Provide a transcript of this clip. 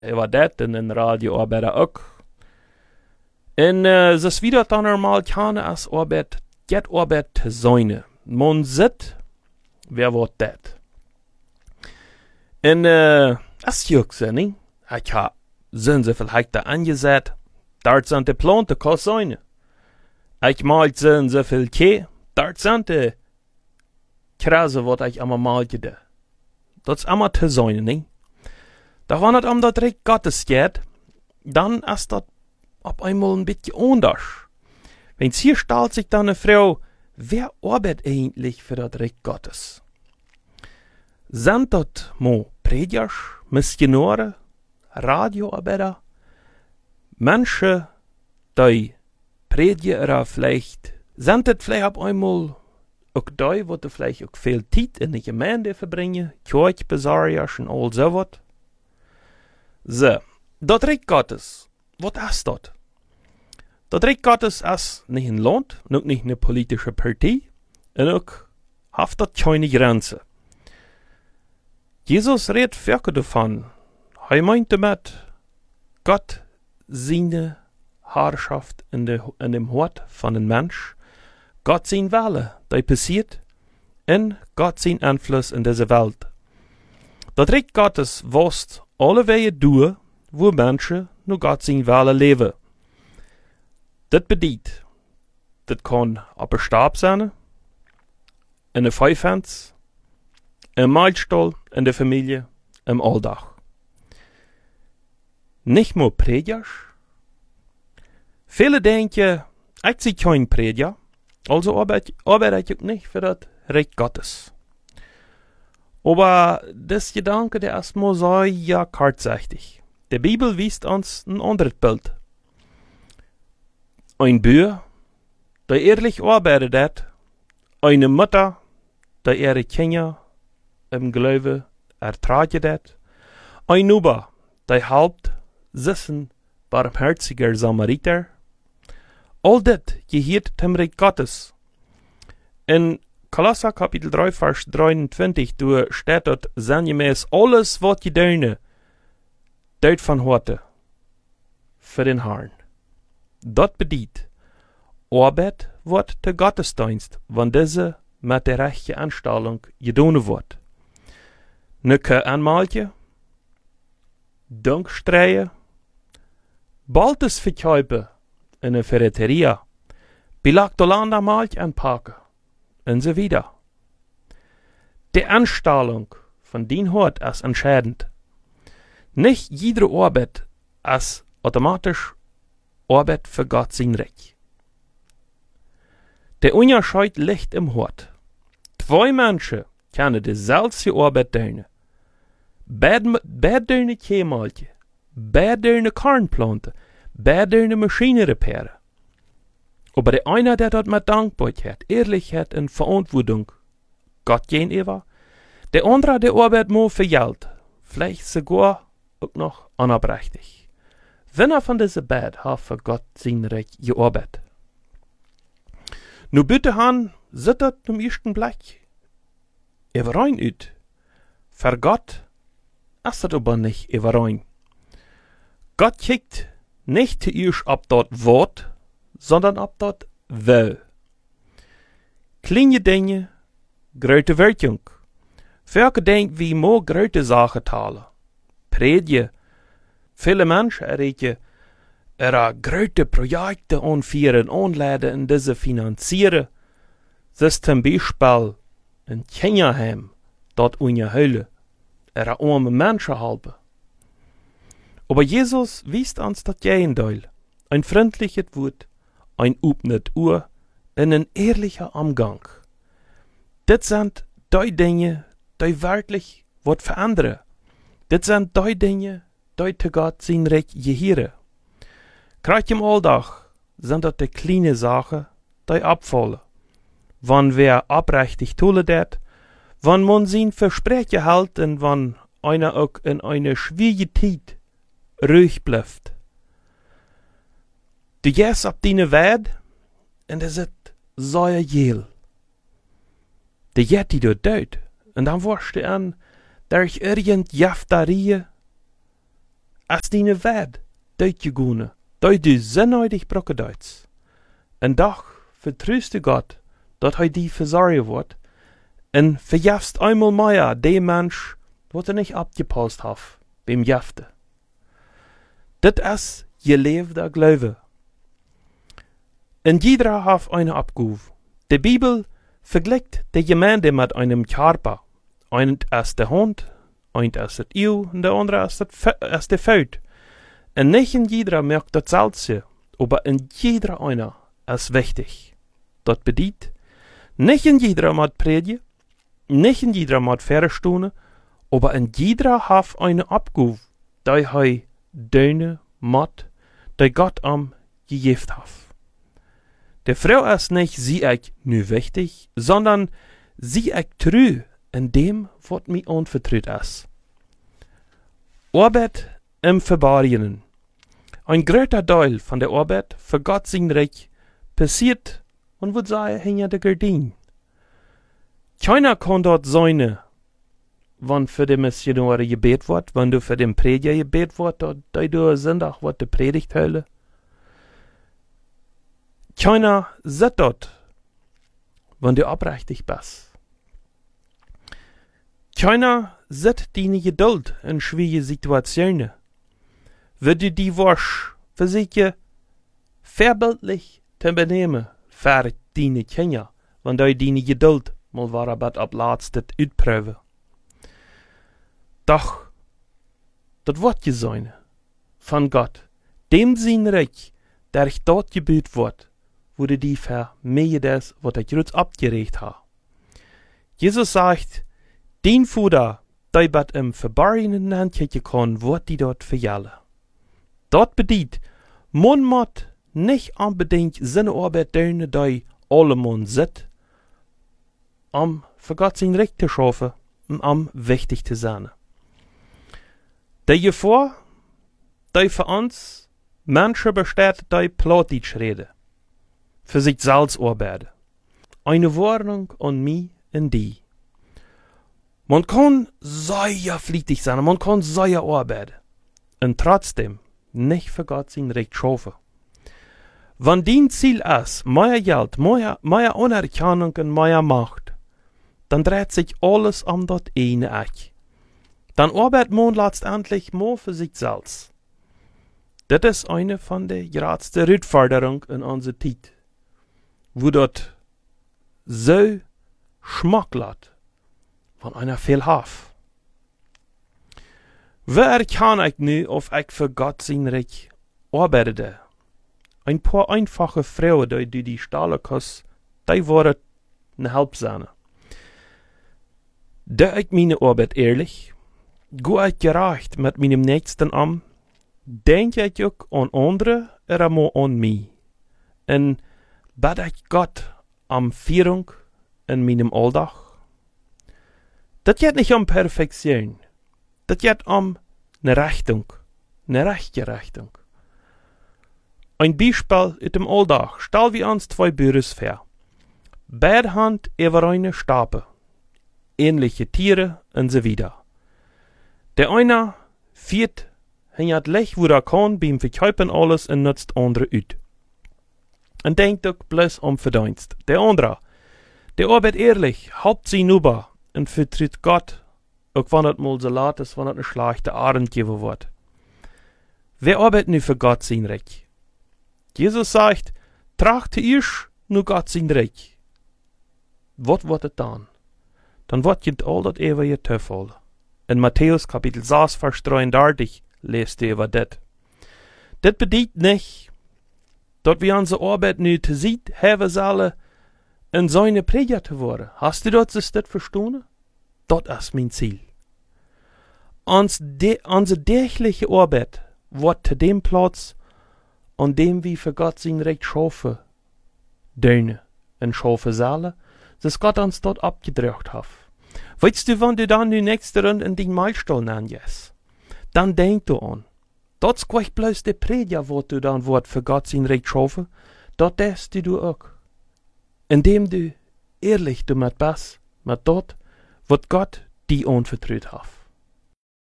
Über das en een radioarbeider ook. En ze wieder dan normaal keine als Arbeit, get Arbeit te zijn. Man zit, wer wordt dat? En als juk zijn, ik ha zijn ze veel hektar angezet, daar zijn de planten kan zijn. Ik maalt zijn ze veel ke, daar zijn de krazen wat ik allemaal maaltje. Dat is allemaal te zijn, niet? Doch wann het om dat Reich Gottes geht, dann ist dat auf einmal ein bisschen anders. Wenn hier stellt sich dann eine Frau, wer arbeitet eigentlich für das Reich Gottes? Sind das mo Prediger, Missionare, Radioarbeiter, Menschen, die predigen vielleicht, sind das vielleicht auf einmal auch die, die vielleicht auch viel Zeit in die Gemeinde verbringen, Kirchbesorgers und all so was? So, dat Reich Gottes, wat is dat? Dat Reich Gottes is niet een land, en ook niet een politische partij, en ook heeft dat keine Grenzen. Jesus redt verke davon. Hij meint damit, Gott seine Herrschaft in dem Hort von den Mensch, Gott sein Wille, die passiert, en Gott sein Einfluss in deze Welt. Dat Reich Gottes was alle wegen doen, wo Menschen nur Gott sein Wille leven. Dat bedeutet, dat kan op een Stab zijn, in een vijfhans, een Mahlstall in der Familie, im Alltag. Nicht nur Predigers. Viele denken, ich zie kein Prediger, also arbeite ich auch nicht für das Reich Gottes. Aber das Gedanke, der erstmal sei ja kurzsichtig. Die Bibel weist uns ein anderes Bild. Ein Bauer, der ehrlich arbeitet hat, eine Mutter, der ihre Kinder im Glaube ertragen hat, ein Nuber, der halbt, sissen barmherziger Samariter. All das gehört dem Reich Gottes. In Kolosser Kapitel 3, Vers 23, du steht dort, sinngemäß, alles, was je deine, deut von heute, für den Herrn. Dat bedeutet, Arbeit wird der Gottesdienst, wenn diese mit der rechten Anstellung gedaan wird. Neke anmalje, Dankstreien, Baltes verkäupen in een Ferreteria, Bilak Dolanda Malch anpakken, und so wieder. Die Anstellung von den Hort ist entscheidend. Nicht jede Arbeit ist automatisch Arbeit für Gott sein Reich. Der Unterschied liegt im Hort. Zwei Menschen können dieselbe Arbeit tun. Beide eine Kämalje, beide eine Kornplante, beide eine Maschine reparieren. Aber der eine, der dort mit Dankbarkeit, Ehrlichkeit und Verantwortung Gott gegenüber, der andere, der arbeitet nur für Geld, vielleicht sogar auch noch unabrechtig. Wenn von dieser beiden hat für Gott sein Recht gearbeitet. Nu bitte han, sieht das zum ersten Blick überein ut. Für Gott ist das aber nicht überein. Gott kickt nicht zuerst ab dort Wort, sondern ab dort Will. Kleine Dinge, grote Wirkung. Welke denkt wie mo grote Sachen talen? Predje. Viele Menschen erreichen grote Projekte anführen, anleiden und diese finanzieren. Das ist zum Beispiel in Kinderheim, dort ohne Hölle, arme Menschen halten. Aber Jesus weist uns das Gegenteil. Ein freundliches Wort, ein öffnet Ohr und ein ehrlicher Umgang. Das sind die Dinge, die wirklich was verändern. Das sind die Dinge, die zu Gott sein Recht gehören. Gerade im Alltag sind das die kleinen Sachen, die abfallen. Wenn wer abrechtig tun dat, wenn man sein Versprechen hält und wenn einer auch in einer schwierigen Zeit ruhig bleibt. Du gehst auf deine Welt und es ist sehr jel. Du gehst die dort und dann wirst du an, durch irgend Jaftarie als die Welt durchgegangen, durch du sinnheidig brocke Deutsch. En doch vertröste Gott, dat hij die verzorgen wordt, en verjafst einmal mehr de Mensch, wat nicht abgepasst hat, beim Jafte. Dit is je leefde Glaube. En jeder hat eine Abgabe. Die Bibel vergleicht die Gemeinde mit einem Körper. Ein ist der Hund, ein ist das Eau und der andere ist der Feld. Und nicht in jeder merkt das Salze, aber in jeder einer ist wichtig. Das bedeutet, nicht in jeder mit Predige, nicht in jeder mit Verstunden, aber in jeder hat eine Abgabe, die er deine Mat, die Gott am gegeben hat. Der Frau ist nicht sie ich nu wichtig, sondern sie ich treu in dem, was mir anvertraut ist. Arbeit im Verborgenen. Ein großer Teil von der Arbeit für Gott sein Reich passiert und wird sagen, hinter der Gardine. Keiner kann dort sein, wann für die Missionare gebet wird, wenn du für den Prediger gebet wird, da du Sonntag wird die Predigt hören. Keiner sieht dort, wenn du aufrichtig bist. Keiner sieht deine Geduld in schwierigen Situationen. Wenn du die warst, versuche vorbildlich zu benehmen für deine Kinder, wenn du deine Geduld mal war aber ab letztes uitprüfen. Doch, das wird sein von Gott, dem sein Reich, der ich dort gebüht wird, wurde die für mehr das, was ich jetzt abgeregt habe. Jesus sagt, den Fuder, der bat im verborgenen Handkirche kann, wird die dort verjälle. Dort bedient, man muss nicht unbedingt seine Arbeit tun, die alle Mann sieht, für Gott sein Recht zu schaffen und wichtig zu sein. Der Gefahr, die für uns Menschen besteht, die Plattdeutsch reden, für sich selbst arbeiten. Eine Warnung an mich und die. Man kann sehr fließig sein, man kann sehr arbeiten und trotzdem nicht für Gott sein Recht schaffen. Wenn dein Ziel ist, mehr Geld, mehr Anerkennung und mehr Macht, dann dreht sich alles um das eine Eck. Dann arbeitet man letztendlich nur für sich selbst. Das ist eine von der größten Herausforderungen in unserer Zeit, wo dort so schmackelt, wenn einer viel hat. Wer kann ich nu, ob ich für Gott sein Reich arbeite? Ein paar einfache Frauen, die Stahlekost, die waren eine Halbsahne. Da ich meine Arbeit ehrlich, gehe ich gerecht mit meinem Nächsten um, denke ich auch an andere, oder mal an mich. Und bete ich Gott am Führung in meinem Alltag. Das geht nicht um Perfektion, das geht um eine Richtung, eine rechte Richtung. Ein Beispiel aus dem Alltag, stell wir uns zwei Büros vor. Beide Hand über eine Stapel, ähnliche Tiere und so weiter. Der eine fährt hinter Lech, wo er kann, beim Verkaufen alles und nutzt andere aus. Und denkt auch bloß um Verdienst. Der andere, der arbeitet ehrlich, haupt sie über und vertritt Gott, auch wenn es mal so laut ist, wenn es eine schlechte Abend geben wird. Wer arbeitet nu für Gott sein Reich? Jesus sagt, trachte ich nur Gott sein Reich. Was wird es dann? Dann wird ihr all das ewige Teufel. In Matthäus Kapitel 6, Vers 33 lest ihr über das. Das bedeutet nicht, dass wir unsere Arbeit nu zu sieht haben sollen, in seine Prediger zu werden. Hast du das verstanden? Das ist mein Ziel. Unsere tägliche Arbeit wird zu dem Platz, an dem wir für Gott sein Recht schaffen, dürfen und schaffen sollen, dass Gott uns dort abgedrückt hat. Weißt du, wenn du dann die nächste Runde in den Meilenstein angehst, dann denk du an, das ist gleich bloß der Prediger, wo du dann Wort für Gott sein Recht schaffen, dort tust du auch. Indem du ehrlich damit bist, mit dort, was Gott dir anvertraut hat.